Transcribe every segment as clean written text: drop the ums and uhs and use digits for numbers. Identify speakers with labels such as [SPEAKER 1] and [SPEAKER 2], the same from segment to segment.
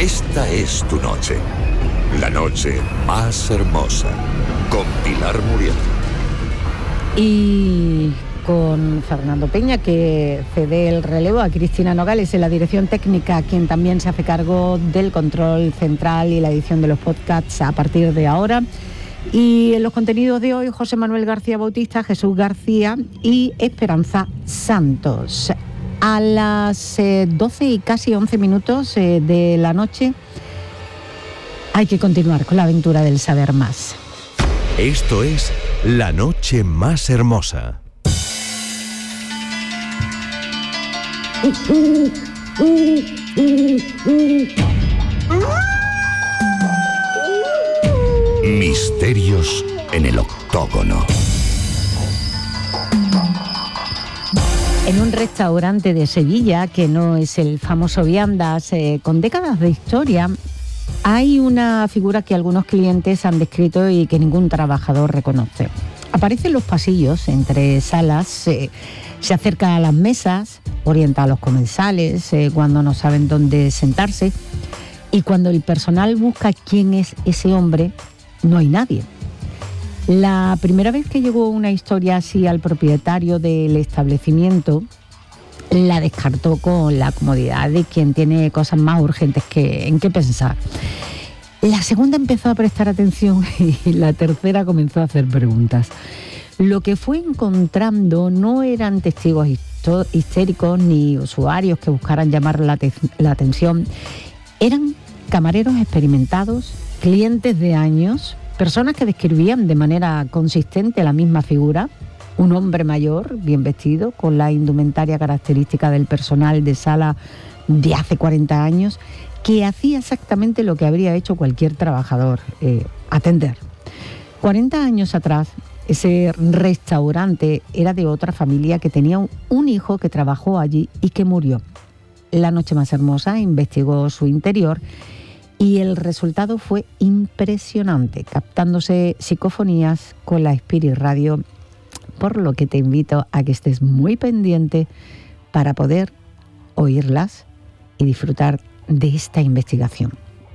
[SPEAKER 1] Esta es tu noche. La noche más hermosa. Con Pilar Muriel.
[SPEAKER 2] Y con Fernando Peña, que cede el relevo a Cristina Nogales en la dirección técnica, quien también se hace cargo del control central y la edición de los podcasts a partir de ahora. Y en los contenidos de hoy, José Manuel García Bautista, Jesús García y Esperanza Santos. A las 12 y casi 11 minutos de la noche hay que continuar con la aventura del saber más.
[SPEAKER 3] Esto es La Noche Más Hermosa.
[SPEAKER 1] Misterios en el octógono.
[SPEAKER 2] En un restaurante de Sevilla, que no es el famoso Viandas, con décadas de historia, hay una figura que algunos clientes han descrito y que ningún trabajador reconoce. Aparece en los pasillos, entre salas, se acerca a las mesas, orienta a los comensales cuando no saben dónde sentarse, y cuando el personal busca quién es ese hombre, no hay nadie. La primera vez que llegó una historia así al propietario del establecimiento, la descartó con la comodidad de quien tiene cosas más urgentes en qué pensar. La segunda empezó a prestar atención y la tercera comenzó a hacer preguntas. Lo que fue encontrando no eran testigos histéricos ni usuarios que buscaran llamar la atención. Eran camareros experimentados, clientes de años, personas que describían de manera consistente la misma figura, un hombre mayor, bien vestido, con la indumentaria característica del personal de sala de hace 40 años, que hacía exactamente lo que habría hecho cualquier trabajador, atender. 40 años atrás, ese restaurante era de otra familia que tenía un hijo que trabajó allí y que murió. La Noche Más Hermosa investigó su interior y el resultado fue impresionante, captándose psicofonías con la Spirit Radio, por lo que te invito a que estés muy pendiente para poder oírlas y disfrutar de esta investigación.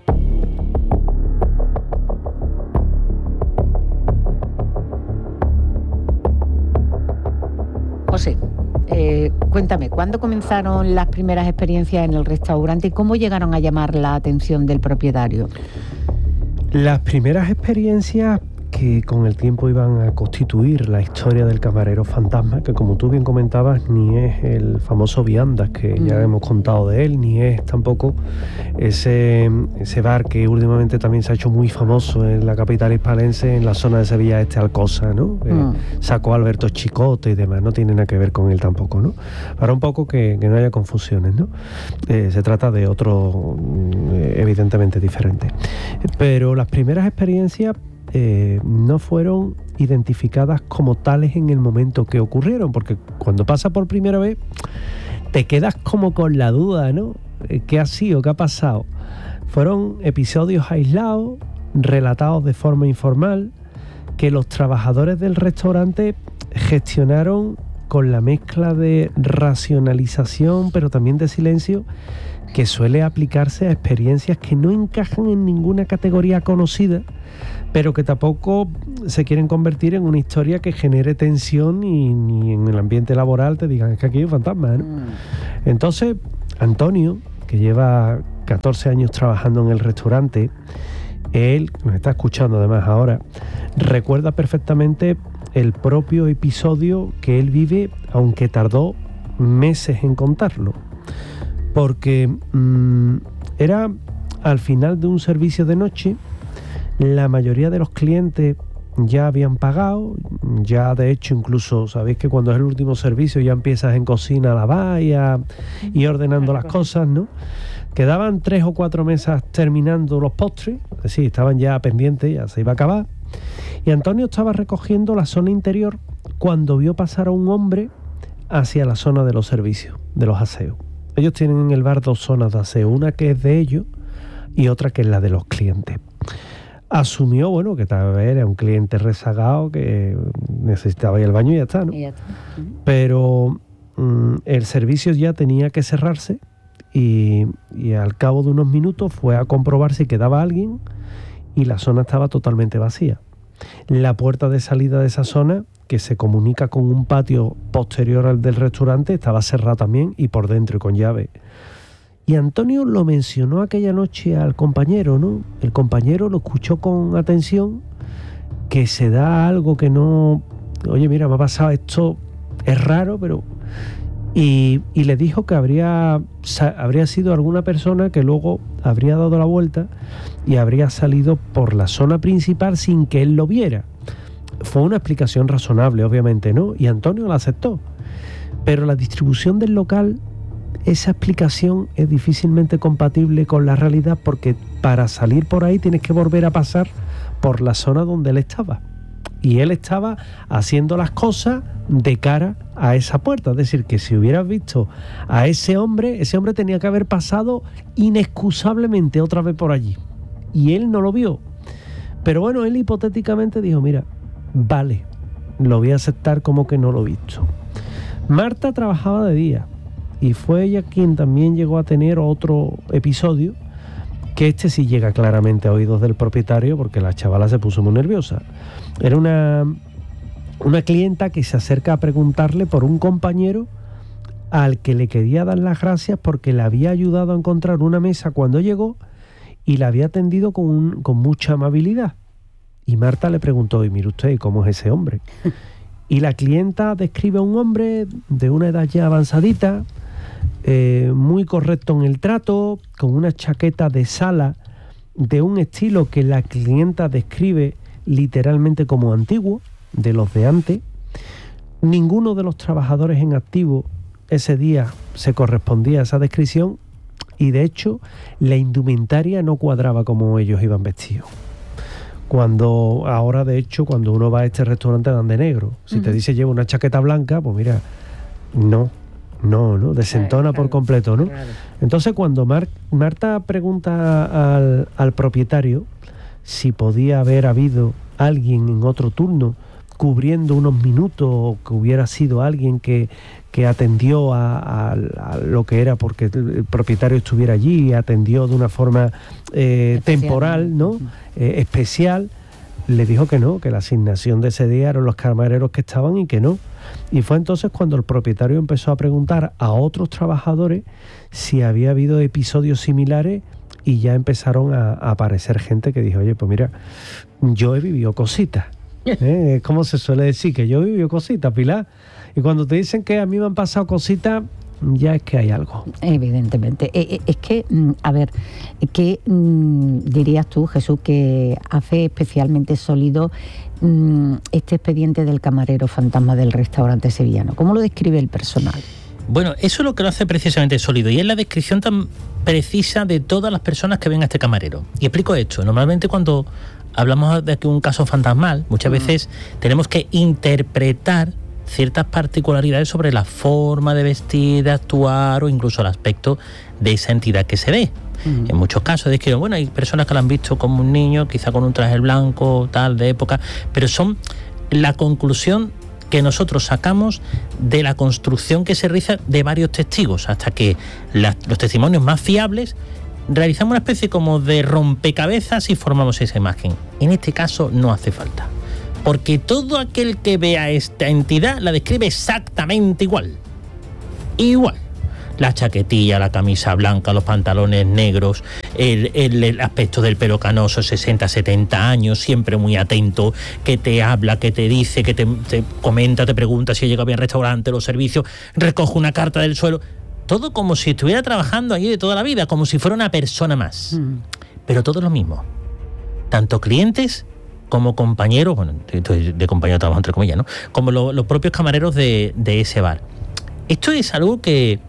[SPEAKER 2] José, cuéntame, ¿cuándo comenzaron las primeras experiencias en el restaurante y cómo llegaron a llamar la atención del propietario?
[SPEAKER 4] Las primeras experiencias que con el tiempo iban a constituir la historia del camarero fantasma, que como tú bien comentabas, ni es el famoso Viandas, que ya hemos contado de él, ni es tampoco ese bar que últimamente también se ha hecho muy famoso en la capital hispalense, en la zona de Sevilla Alcosa, ¿no? Sacó a Alberto Chicote y demás, no tiene nada que ver con él tampoco, ¿no? Para un poco que no haya confusiones, ¿no? Se trata de otro evidentemente diferente. Pero las primeras experiencias no fueron identificadas como tales en el momento que ocurrieron, porque cuando pasa por primera vez te quedas como con la duda, ¿no? ¿Qué ha sido? ¿Qué ha pasado? Fueron episodios aislados, relatados de forma informal, que los trabajadores del restaurante gestionaron con la mezcla de racionalización, pero también de silencio, que suele aplicarse a experiencias que no encajan en ninguna categoría conocida, pero que tampoco se quieren convertir en una historia que genere tensión y ni en el ambiente laboral te digan, es que aquí hay un fantasma, ¿no? Entonces, Antonio, que lleva 14 años trabajando en el restaurante, él, nos está escuchando además ahora, recuerda perfectamente el propio episodio que él vive, aunque tardó meses en contarlo. Porque era al final de un servicio de noche, la mayoría de los clientes ya habían pagado, ya de hecho incluso sabéis que cuando es el último servicio ya empiezas en cocina a lavar y ordenando las cosas, ¿no? Quedaban 3 o 4 mesas terminando los postres, es decir, estaban ya pendientes, ya se iba a acabar, y Antonio estaba recogiendo la zona interior cuando vio pasar a un hombre hacia la zona de los servicios, de los aseos. Ellos tienen en el bar 2 zonas de aseo, una que es de ellos y otra que es la de los clientes. Asumió, bueno, que tal vez era un cliente rezagado que necesitaba ir al baño y ya está, ¿no? Pero el servicio ya tenía que cerrarse y y al cabo de unos minutos fue a comprobar si quedaba alguien y la zona estaba totalmente vacía. La puerta de salida de esa zona, que se comunica con un patio posterior al del restaurante, estaba cerrada también y por dentro y con llave. Y Antonio lo mencionó aquella noche al compañero, ¿no? El compañero lo escuchó con atención, que se da algo que no... Oye, mira, me ha pasado esto, es raro, pero... Y le dijo que habría sido alguna persona que luego habría dado la vuelta y habría salido por la zona principal sin que él lo viera. Fue una explicación razonable, obviamente, ¿no? Y Antonio la aceptó. Pero la distribución del local, esa explicación es difícilmente compatible con la realidad, porque para salir por ahí tienes que volver a pasar por la zona donde él estaba. Y él estaba haciendo las cosas de cara a esa puerta. Es decir, que si hubieras visto a ese hombre tenía que haber pasado inexcusablemente otra vez por allí. Y él no lo vio. Pero bueno, él hipotéticamente dijo, mira, vale, lo voy a aceptar como que no lo he visto. Marta trabajaba de día y fue ella quien también llegó a tener otro episodio, que este sí llega claramente a oídos del propietario, porque la chavala se puso muy nerviosa. Era una clienta que se acerca a preguntarle por un compañero al que le quería dar las gracias porque le había ayudado a encontrar una mesa cuando llegó y la había atendido con mucha amabilidad. Y Marta le preguntó, y mire usted, ¿cómo es ese hombre? Y la clienta describe a un hombre de una edad ya avanzadita, muy correcto en el trato, con una chaqueta de sala de un estilo que la clienta describe literalmente como antiguo, de los de antes. Ninguno de los trabajadores en activo ese día se correspondía a esa descripción y de hecho la indumentaria no cuadraba como ellos iban vestidos. Ahora de hecho cuando uno va a este restaurante dan de negro. Si te dice lleva una chaqueta blanca, pues mira, no, desentona por completo, ¿no? Claro. Entonces cuando Marta pregunta al propietario si podía haber habido alguien en otro turno cubriendo unos minutos, o que hubiera sido alguien que atendió a lo que era porque el propietario estuviera allí y atendió de una forma temporal, ¿no? Especial, le dijo que no, que la asignación de ese día eran los camareros que estaban y que no. Y fue entonces cuando el propietario empezó a preguntar a otros trabajadores si había habido episodios similares y ya empezaron a aparecer gente que dijo, oye, pues mira, yo he vivido cositas. Es como se suele decir, que yo he vivido cositas, Pilar. Y cuando te dicen que a mí me han pasado cositas, ya es que hay algo.
[SPEAKER 2] Evidentemente. Es que, a ver, ¿qué dirías tú, Jesús, que hace especialmente sólido este expediente del camarero fantasma del restaurante sevillano? ¿Cómo lo describe el personal?
[SPEAKER 5] Bueno, eso es lo que lo hace precisamente sólido y es la descripción tan precisa de todas las personas que ven a este camarero. Y explico esto. Normalmente cuando hablamos de un caso fantasmal, muchas veces tenemos que interpretar ciertas particularidades sobre la forma de vestir, de actuar o incluso el aspecto de esa entidad que se ve. En muchos casos es que, bueno, hay personas que lo han visto como un niño, quizá con un traje blanco, tal, de época, pero son la conclusión que nosotros sacamos de la construcción que se realiza de varios testigos, hasta que los testimonios más fiables realizamos una especie como de rompecabezas y formamos esa imagen. En este caso no hace falta, porque todo aquel que vea esta entidad la describe exactamente igual. Igual. La chaquetilla, la camisa blanca, los pantalones negros, el aspecto del pelo canoso, 60, 70 años, siempre muy atento, que te habla, que te dice, que te comenta, te pregunta si ha llegado bien al restaurante, los servicios, recoge una carta del suelo. Todo como si estuviera trabajando allí de toda la vida, como si fuera una persona más. Pero todo es lo mismo. Tanto clientes como compañeros, bueno, de compañero de trabajo entre comillas, ¿no? Como los propios camareros de ese bar. Esto es algo que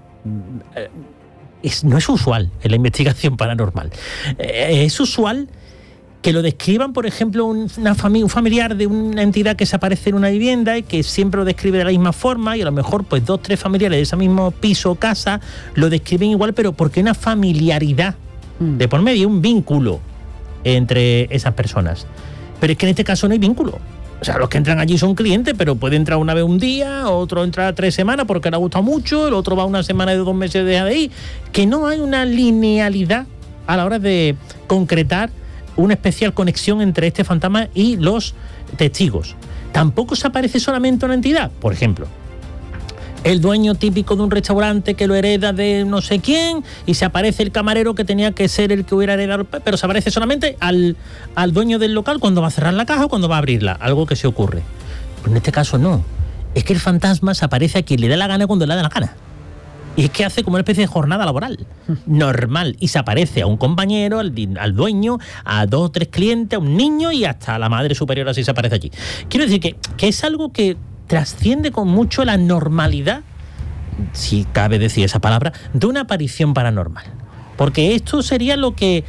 [SPEAKER 5] no es usual en la investigación paranormal. Es usual que lo describan, por ejemplo, un familiar de una entidad que se aparece en una vivienda y que siempre lo describe de la misma forma, y a lo mejor pues 2 o 3 familiares de ese mismo piso o casa lo describen igual, pero porque hay una familiaridad de por medio, un vínculo entre esas personas. Pero es que en este caso no hay vínculo. O sea, los que entran allí son clientes, pero puede entrar una vez un día, otro entra 3 semanas porque le ha gustado mucho, el otro va una semana y 2 meses de ahí. Que no hay una linealidad a la hora de concretar una especial conexión entre este fantasma y los testigos. Tampoco se aparece solamente una entidad. Por ejemplo, el dueño típico de un restaurante que lo hereda de no sé quién y se aparece el camarero que tenía que ser el que hubiera heredado, pero se aparece solamente al dueño del local cuando va a cerrar la caja o cuando va a abrirla, algo que se ocurre. Pero en este caso no. Es que el fantasma se aparece a quien le da la gana cuando le da la gana. Y es que hace como una especie de jornada laboral normal y se aparece a un compañero, al dueño, a 2 o 3 clientes, a un niño y hasta a la madre superiora si se aparece allí. Quiero decir que es algo que trasciende con mucho la normalidad, si cabe decir esa palabra, de una aparición paranormal. Porque esto sería lo que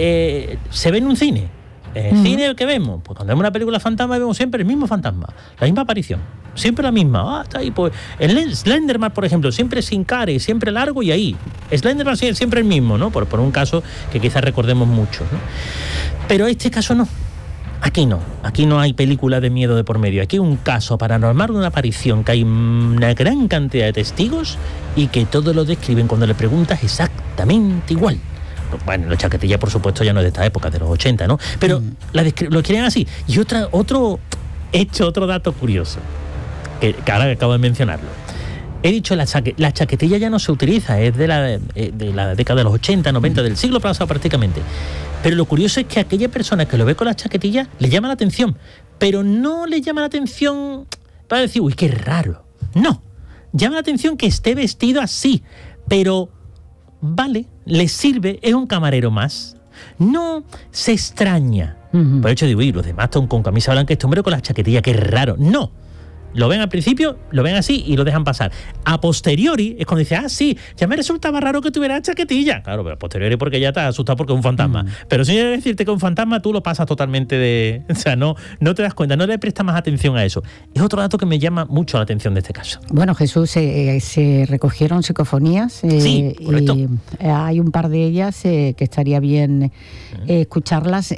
[SPEAKER 5] se ve en un cine. En el cine que vemos, pues cuando vemos una película fantasma vemos siempre el mismo fantasma, la misma aparición, siempre la misma. Está ahí, pues el Slenderman, por ejemplo, siempre sin cara, siempre largo y ahí. Slenderman siempre el mismo, ¿no? Por un caso que quizás recordemos mucho, ¿no? Pero este caso no. Aquí no hay película de miedo de por medio. Aquí hay un caso paranormal, una aparición que hay una gran cantidad de testigos y que todos lo describen cuando le preguntas exactamente igual. Bueno, la chaquetilla, por supuesto, ya no es de esta época, de los 80, ¿no? Pero lo quieren así. Y otro dato curioso, que ahora acabo de mencionarlo. He dicho, la chaquetilla ya no se utiliza, es de la década de los 80, 90, del siglo pasado prácticamente. Pero lo curioso es que a aquella persona que lo ve con la chaquetilla le llama la atención, pero no le llama la atención para decir, uy, qué raro. No, llama la atención que esté vestido así, pero vale, le sirve, es un camarero más. No se extraña. Por hecho digo, uy, los demás están con camisa blanca, este hombre con la chaquetilla, qué raro. No. Lo ven al principio, lo ven así y lo dejan pasar. A posteriori es cuando dice, sí, ya me resultaba raro que tuviera chaquetilla. Claro, pero a posteriori porque ya te has asustado porque es un fantasma. Pero si yo decirte que es un fantasma, tú lo pasas totalmente de... O sea, no te das cuenta, no le prestas más atención a eso. Es otro dato que me llama mucho la atención de este caso.
[SPEAKER 2] Bueno, Jesús, se recogieron psicofonías.
[SPEAKER 5] Sí, correcto.
[SPEAKER 2] Y hay un par de ellas que estaría bien escucharlas.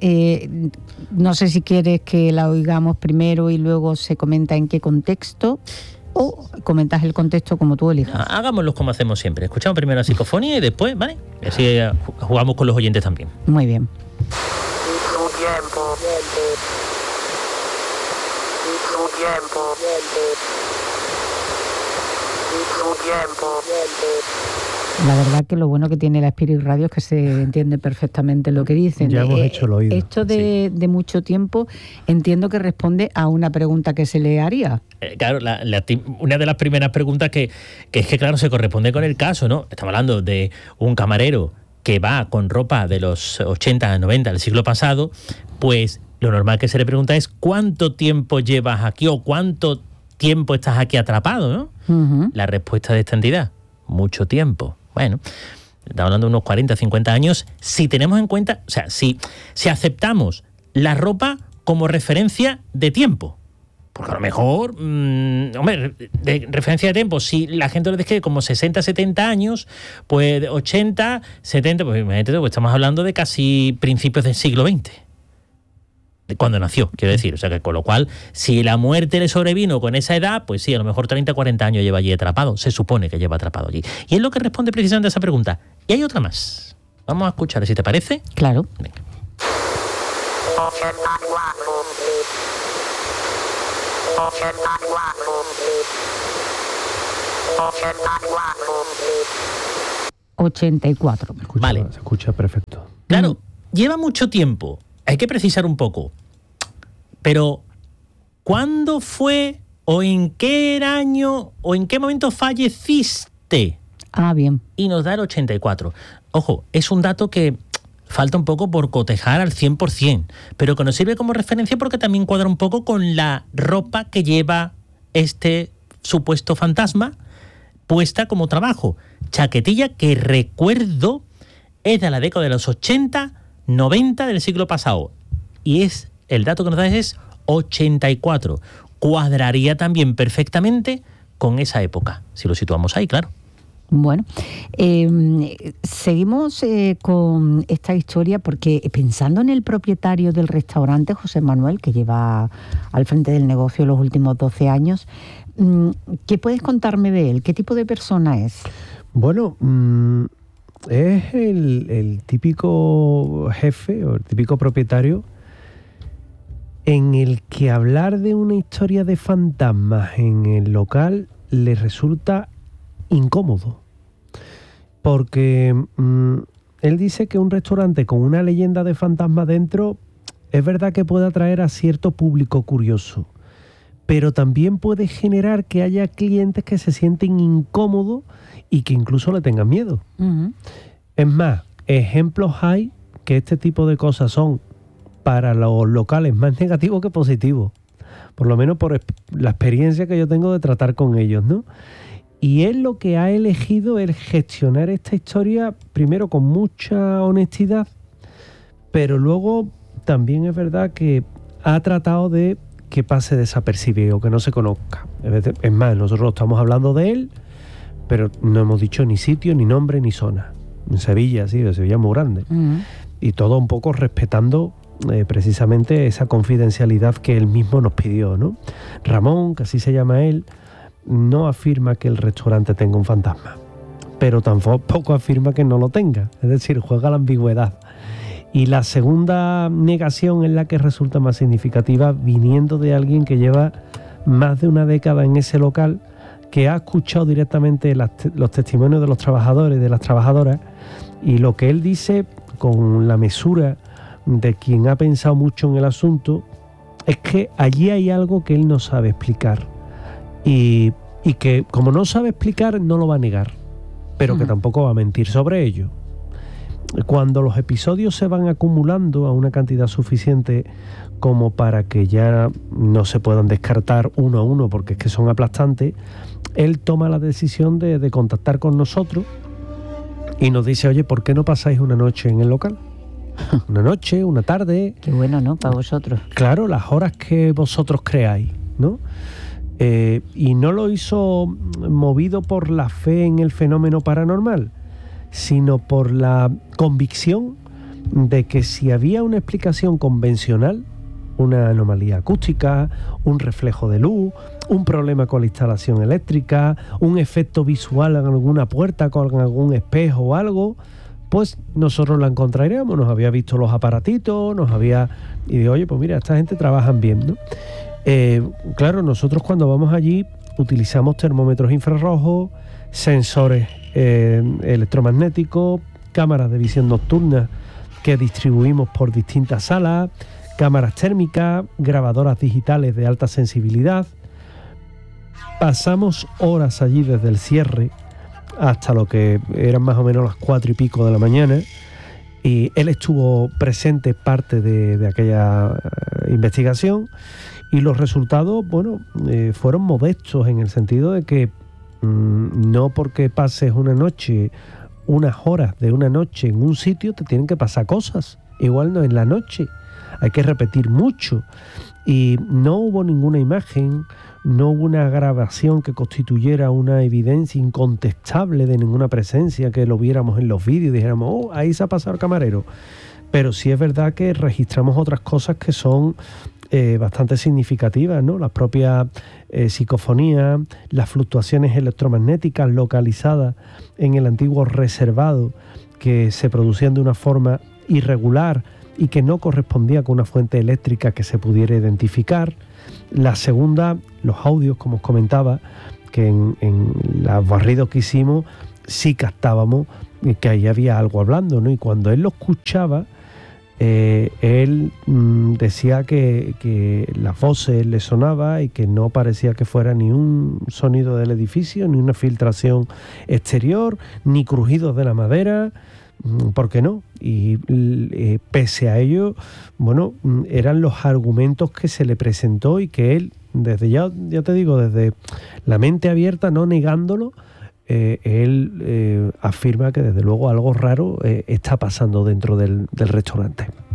[SPEAKER 2] No sé si quieres que la oigamos primero y luego se comenta en qué contexto, o comentas el contexto como tú elijas.
[SPEAKER 5] Hagámoslo como hacemos siempre. Escuchamos primero la psicofonía y después, ¿vale? Así jugamos con los oyentes también.
[SPEAKER 2] Muy bien. La verdad que lo bueno que tiene la Spirit Radio es que se entiende perfectamente lo que dicen.
[SPEAKER 4] Ya hemos hecho el oído.
[SPEAKER 2] Esto de mucho tiempo entiendo que responde a una pregunta que se le haría.
[SPEAKER 5] Claro, una de las primeras preguntas que es que, claro, se corresponde con el caso, ¿no? Estamos hablando de un camarero que va con ropa de los 80, 90 del siglo pasado, pues lo normal que se le pregunta es ¿cuánto tiempo llevas aquí o cuánto tiempo estás aquí atrapado, ¿no? La respuesta de esta entidad, mucho tiempo. Bueno, estamos hablando de unos 40, 50 años, si tenemos en cuenta, o sea, si aceptamos la ropa como referencia de tiempo. Porque a lo mejor, de referencia de tiempo, si la gente lo describe como 60, 70 años, pues 80, 70, pues imagínate, pues estamos hablando de casi principios del siglo XX. De cuando nació, quiero decir. O sea, que con lo cual, si la muerte le sobrevino con esa edad, pues sí, a lo mejor 30, 40 años lleva allí atrapado. Se supone que lleva atrapado allí. Y es lo que responde precisamente a esa pregunta. Y hay otra más. Vamos a escuchar, si te parece.
[SPEAKER 2] Claro.
[SPEAKER 5] Venga.
[SPEAKER 2] ...84.
[SPEAKER 5] Vale.
[SPEAKER 4] Se escucha perfecto.
[SPEAKER 5] Claro, lleva mucho tiempo. Hay que precisar un poco. Pero, ¿cuándo fue o en qué año o en qué momento falleciste?
[SPEAKER 2] Ah, bien.
[SPEAKER 5] Y nos da el 84. Ojo, es un dato que falta un poco por cotejar al 100%, pero que nos sirve como referencia porque también cuadra un poco con la ropa que lleva este supuesto fantasma puesta como trabajo. Chaquetilla que recuerdo es de la década de los 80, 90 del siglo pasado. Y el dato que nos da es 84. Cuadraría también perfectamente con esa época, si lo situamos ahí, claro.
[SPEAKER 2] Bueno, seguimos con esta historia porque pensando en el propietario del restaurante, José Manuel, que lleva al frente del negocio los últimos 12 años, ¿qué puedes contarme de él? ¿Qué tipo de persona es?
[SPEAKER 4] Bueno, es el típico jefe o el típico propietario en el que hablar de una historia de fantasmas en el local le resulta incómodo, porque él dice que un restaurante con una leyenda de fantasmas dentro es verdad que puede atraer a cierto público curioso, pero también puede generar que haya clientes que se sienten incómodos y que incluso le tengan miedo. Uh-huh. Es más, ejemplos hay que este tipo de cosas son para los locales más negativos que positivos, por lo menos por la experiencia que yo tengo de tratar con ellos, ¿no? Y él lo que ha elegido es gestionar esta historia primero con mucha honestidad, pero luego también es verdad que ha tratado de que pase desapercibido, que no se conozca. Es más, nosotros estamos hablando de él, pero no hemos dicho ni sitio, ni nombre, ni zona. En Sevilla, sí, de Sevilla es muy grande. Uh-huh. Y todo un poco respetando precisamente esa confidencialidad que él mismo nos pidió, ¿no? Ramón, que así se llama él, no afirma que el restaurante tenga un fantasma, pero tampoco afirma que no lo tenga, es decir, juega la ambigüedad. Y la segunda negación es la que resulta más significativa, viniendo de alguien que lleva más de una década en ese local, que ha escuchado directamente los testimonios de los trabajadores y de las trabajadoras, y lo que él dice con la mesura de quien ha pensado mucho en el asunto es que allí hay algo que él no sabe explicar. Y que como no sabe explicar no lo va a negar, pero que tampoco va a mentir sobre ello. Cuando los episodios se van acumulando a una cantidad suficiente como para que ya no se puedan descartar uno a uno porque es que son aplastantes, él toma la decisión de contactar con nosotros y nos dice, oye, ¿por qué no pasáis una noche en el local? Una noche, una tarde.
[SPEAKER 2] Qué bueno, ¿no? Para vosotros.
[SPEAKER 4] Claro, las horas que vosotros creáis, ¿no? Y no lo hizo movido por la fe en el fenómeno paranormal, sino por la convicción de que si había una explicación convencional, una anomalía acústica, un reflejo de luz, un problema con la instalación eléctrica, un efecto visual en alguna puerta con algún espejo o algo, pues nosotros la encontraríamos. Nos había visto los aparatitos, y digo, oye, pues mira, esta gente trabajan bien, ¿no? Claro, nosotros cuando vamos allí utilizamos termómetros infrarrojos, sensores electromagnéticos, cámaras de visión nocturna que distribuimos por distintas salas, cámaras térmicas, grabadoras digitales de alta sensibilidad. Pasamos horas allí desde el cierre hasta lo que eran más o menos las 4 y pico de la mañana, y él estuvo presente parte de aquella investigación, y los resultados, bueno, fueron modestos en el sentido de que no porque pases una noche, unas horas de una noche en un sitio, te tienen que pasar cosas. Igual no en la noche, hay que repetir mucho. Y no hubo ninguna imagen, no hubo una grabación que constituyera una evidencia incontestable de ninguna presencia, que lo viéramos en los vídeos y dijéramos, oh, ahí se ha pasado el camarero. Pero sí es verdad que registramos otras cosas que son bastante significativas, ¿no? Las propias psicofonías, las fluctuaciones electromagnéticas localizadas en el antiguo reservado, que se producían de una forma irregular y que no correspondía con una fuente eléctrica que se pudiera identificar. La segunda, los audios, como os comentaba, que en los barridos que hicimos sí captábamos que ahí había algo hablando, ¿no? Y cuando él lo escuchaba, él decía que las voces le sonaba y que no parecía que fuera ni un sonido del edificio, ni una filtración exterior, ni crujidos de la madera. ¿Por qué no? Y pese a ello, bueno, eran los argumentos que se le presentó y que él, desde ya te digo, desde la mente abierta, no negándolo, él afirma que desde luego algo raro está pasando dentro del restaurante.